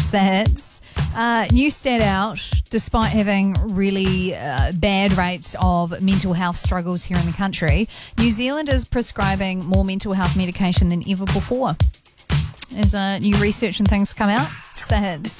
It's the hits. New stat out, despite having really bad rates of mental health struggles here in the country, New Zealand is prescribing more mental health medication than ever before. As new research and things come out, it's the hits.